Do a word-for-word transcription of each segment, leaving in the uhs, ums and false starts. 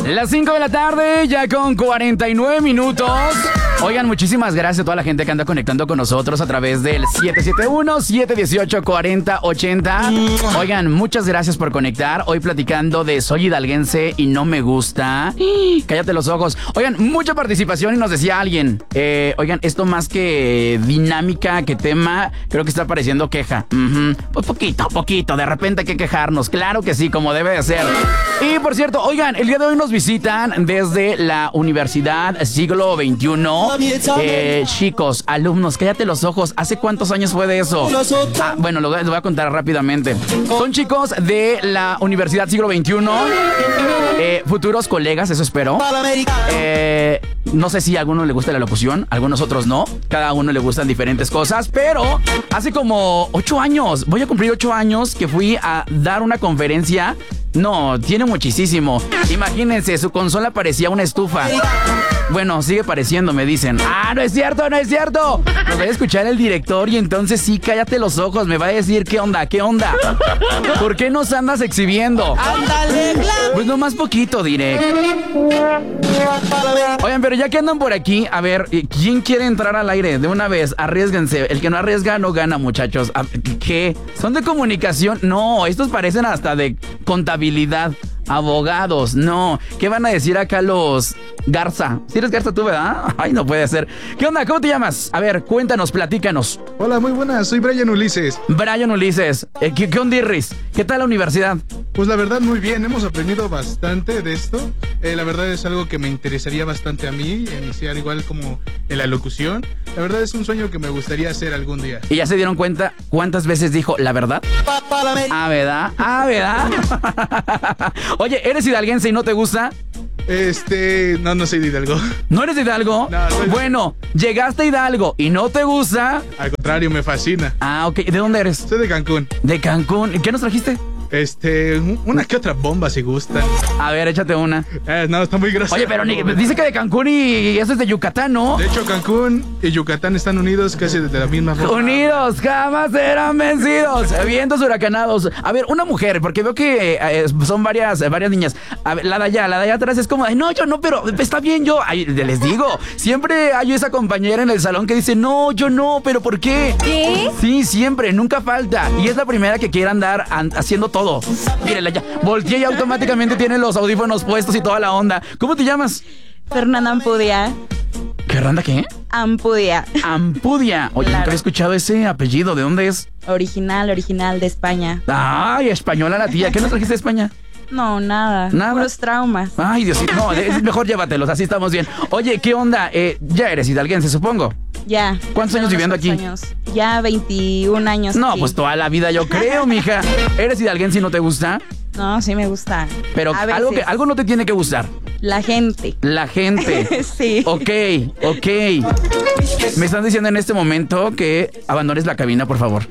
Las cinco de la tarde, ya con cuarenta y nueve minutos. Oigan, muchísimas gracias a toda la gente que anda conectando con nosotros a través del siete siete uno, siete uno ocho, cuatro cero ocho cero. Oigan, muchas gracias por conectar. Hoy platicando de soy hidalguense y no me gusta. Cállate los ojos. Oigan, mucha participación y nos decía alguien. Eh, oigan, esto más que dinámica, que tema, creo que está pareciendo queja. Uh-huh. Pues poquito, poquito. De repente hay que quejarnos. Claro que sí, como debe de ser. Y por cierto, oigan, el día de hoy nos visitan desde la Universidad Siglo veintiuno. Eh, chicos, alumnos, cállate los ojos. ¿Hace cuántos años fue de eso? Ah, bueno, lo, lo voy a contar rápidamente. Son chicos de la Universidad Siglo veintiuno. Eh, futuros colegas, eso espero. Eh, no sé si a alguno le gusta la locución, a algunos otros no. Cada uno le gustan diferentes cosas. Pero hace como ocho años, voy a cumplir ocho años que fui a dar una conferencia. No, tiene muchísimo. Imagínense, su consola parecía una estufa. Bueno, sigue pareciendo, me dicen. ¡Ah, no es cierto, no es cierto! Nos va a escuchar el director y entonces sí, cállate los ojos. Me va a decir, ¿qué onda, qué onda? ¿Por qué nos andas exhibiendo? ¡Ándale! Pues nomás poquito, direct. Oigan, pero ya que andan por aquí, a ver, ¿quién quiere entrar al aire? De una vez, arriésguense. El que no arriesga no gana, muchachos. ¿Qué? ¿Son de comunicación? No, estos parecen hasta de contabilidad. Abogados, no. ¿Qué van a decir acá los Garza? ¿Si eres Garza tú, verdad? Ay, no puede ser. ¿Qué onda? ¿Cómo te llamas? A ver, cuéntanos, platícanos. Hola, muy buenas. Soy Brian Ulises. Brian Ulises. Eh, ¿Qué, qué onda, Irris? ¿Qué tal la universidad? Pues la verdad, muy bien. Hemos aprendido bastante de esto. Eh, la verdad es algo que me interesaría bastante a mí, iniciar igual como en la locución. La verdad es un sueño que me gustaría hacer algún día. ¿Y ya se dieron cuenta cuántas veces dijo la verdad? Ah, ¿verdad? Ah, ¿verdad? Oye, ¿eres hidalguense y no te gusta? Este... No, no soy de Hidalgo. ¿No eres de Hidalgo? No, soy de... Bueno, llegaste a Hidalgo y no te gusta. Al contrario, me fascina. Ah, ok. ¿De dónde eres? Soy de Cancún. ¿De Cancún? ¿Y qué nos trajiste? Este, una que otra bomba si gustan. A ver, échate una. Eh, no, está muy grosero. Oye, pero ni, dice que de Cancún y, y eso es de Yucatán, ¿no? De hecho, Cancún y Yucatán están unidos casi de la misma forma. Unidos, jamás serán vencidos. Vientos huracanados. A ver, una mujer, porque veo que eh, son varias, varias niñas. A ver, la de allá, la de allá atrás es como, ay, no, yo no, pero está bien yo. Ay, les digo, siempre hay esa compañera en el salón que dice, no, yo no, pero ¿por qué? ¿Qué? Sí, siempre, nunca falta. Y es la primera que quiere andar an- haciendo todo. Mírenla ya, volteé y automáticamente tiene los audífonos puestos y toda la onda. ¿Cómo te llamas? Fernanda Ampudia. ¿Qué randa qué? Ampudia. Ampudia. Oye, Claro. nunca había escuchado ese apellido. ¿De dónde es? Original, original de España. Ay, española la tía. ¿Qué nos trajiste de España? No, nada. Nada. Puros traumas. Ay, Diosito. No, es mejor llévatelos, así estamos bien. Oye, ¿qué onda? Eh, ya eres hidalguense, supongo. Ya. ¿Cuántos años Unos viviendo aquí? años. Ya veintiún años. No, aquí. pues toda la vida yo creo, mija. ¿Eres hidalguense y no te gusta? No, sí me gusta. Pero A algo, que, veces. algo no te tiene que gustar. La gente. La gente. Sí. Ok, ok. Me están diciendo en este momento que abandones la cabina, por favor.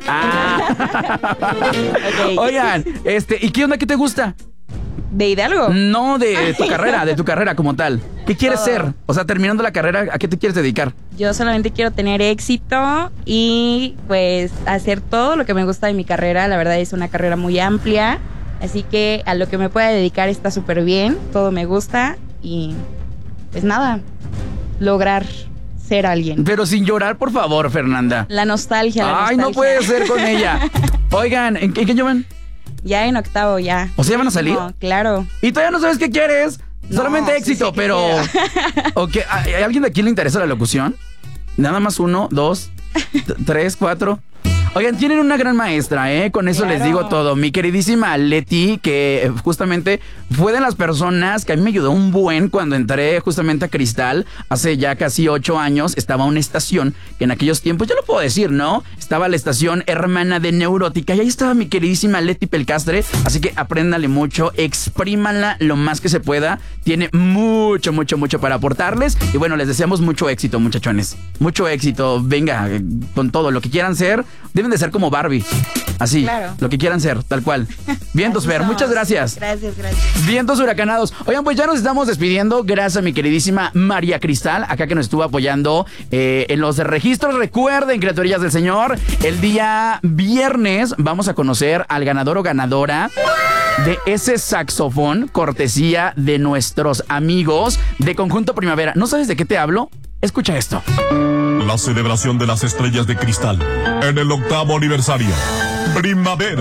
Ah. Ok. Oigan, este, ¿y qué onda? ¿Qué te gusta? ¿De Hidalgo? No de tu carrera, de tu carrera como tal. ¿Qué quieres Todo. ser? O sea, terminando la carrera, ¿a qué te quieres dedicar? Yo solamente quiero tener éxito y pues hacer todo lo que me gusta de mi carrera. La verdad es una carrera muy amplia, así que a lo que me pueda dedicar está súper bien, todo me gusta y pues nada, lograr ser alguien. Pero sin llorar, por favor, Fernanda. La nostalgia, la Ay, nostalgia. no puede ser con ella. Oigan, ¿en qué, en qué llevan? Ya en octavo, ya. ¿O sea, ya van a salir? No, claro. Y todavía no sabes qué quieres. No, Solamente sí éxito, sé qué pero... Okay. ¿Hay alguien de aquí le interesa la locución? Nada más uno, dos, t- tres, cuatro... Oigan, tienen una gran maestra, ¿eh? Con eso Claro. les digo todo. Mi queridísima Leti, que justamente fue de las personas que a mí me ayudó un buen cuando entré justamente a Cristal. Hace ya casi ocho años estaba una estación que en aquellos tiempos, ya lo puedo decir, ¿no? Estaba la estación hermana de Neurótica y ahí estaba mi queridísima Leti Pelcastre. Así que apréndale mucho, exprímanla lo más que se pueda. Tiene mucho, mucho, mucho para aportarles. Y bueno, les deseamos mucho éxito, muchachones. Mucho éxito. Venga, con todo lo que quieran ser. Deben de ser como Barbie. Así, Claro. lo que quieran ser, tal cual. Vientos, Así Fer, somos. muchas gracias. Gracias, gracias. Vientos huracanados. Oigan, pues ya nos estamos despidiendo. Gracias a mi queridísima María Cristal, acá que nos estuvo apoyando eh, en los registros. Recuerden, criaturillas del Señor, el día viernes vamos a conocer al ganador o ganadora de ese saxofón, cortesía de nuestros amigos de Conjunto Primavera. ¿No sabes de qué te hablo? Escucha esto. La celebración de las estrellas de cristal en el octavo aniversario. Primavera.